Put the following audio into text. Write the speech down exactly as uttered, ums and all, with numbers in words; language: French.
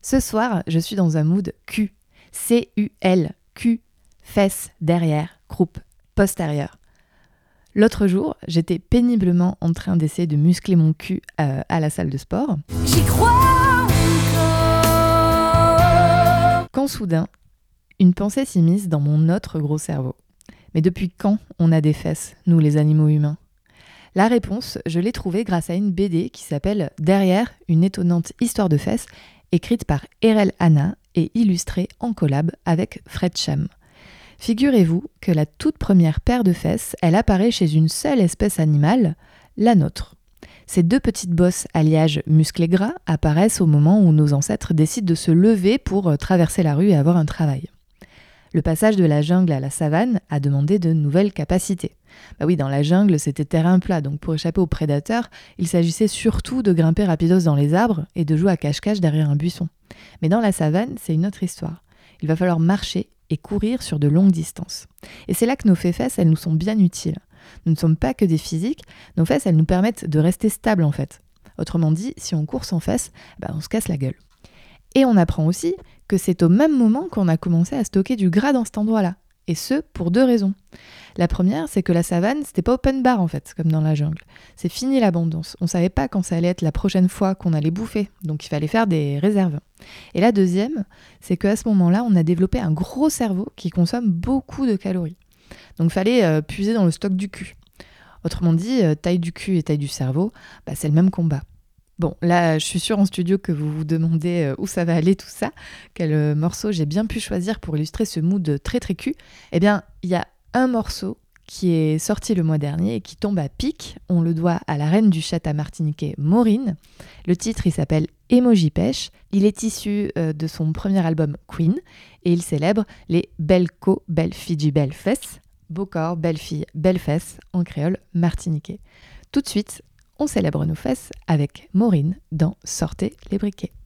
Ce soir, je suis dans un mood cul. C U L, cul, fesses, derrière, croupe, postérieure. L'autre jour, j'étais péniblement en train d'essayer de muscler mon cul euh, à la salle de sport. J'y crois encore. Quand soudain, une pensée s'immisce dans mon autre gros cerveau. Mais depuis quand on a des fesses, nous les animaux humains ? La réponse, je l'ai trouvée grâce à une B D qui s'appelle « Derrière, une étonnante histoire de fesses », écrite par Erel Anna et illustrée en collab avec Fred Cham. Figurez-vous que la toute première paire de fesses, elle apparaît chez une seule espèce animale, la nôtre. Ces deux petites bosses alliage musclé gras apparaissent au moment où nos ancêtres décident de se lever pour traverser la rue et avoir un travail. Le passage de la jungle à la savane a demandé de nouvelles capacités. Bah oui, dans la jungle, c'était terrain plat, donc pour échapper aux prédateurs, il s'agissait surtout de grimper rapidos dans les arbres et de jouer à cache-cache derrière un buisson. Mais dans la savane, c'est une autre histoire. Il va falloir marcher et courir sur de longues distances. Et c'est là que nos fesses, elles nous sont bien utiles. Nous ne sommes pas que des physiques, nos fesses, elles nous permettent de rester stables en fait. Autrement dit, si on court sans fesses, bah on se casse la gueule. Et on apprend aussi que c'est au même moment qu'on a commencé à stocker du gras dans cet endroit-là. Et ce, pour deux raisons. La première, c'est que la savane, c'était pas open bar en fait, comme dans la jungle. C'est fini l'abondance. On savait pas quand ça allait être la prochaine fois qu'on allait bouffer, donc il fallait faire des réserves. Et la deuxième, c'est qu'à ce moment-là, on a développé un gros cerveau qui consomme beaucoup de calories. Donc il fallait euh, puiser dans le stock du cul. Autrement dit, euh, taille du cul et taille du cerveau, bah, c'est le même combat. Bon, là, je suis sûre en studio que vous vous demandez euh, où ça va aller tout ça, quel euh, morceau j'ai bien pu choisir pour illustrer ce mood très très cul. Eh bien, il y a un morceau qui est sorti le mois dernier et qui tombe à pic. On le doit à la reine du chata martiniquais Maureen. Le titre, il s'appelle Emoji Pêche. Il est issu euh, de son premier album Queen et il célèbre les belles co, belles Fidji, belles fesses, beau corps, belle fille, belles fesses en créole martiniquais. Tout de suite, on célèbre nos fesses avec Maureen dans Sortez les briquets.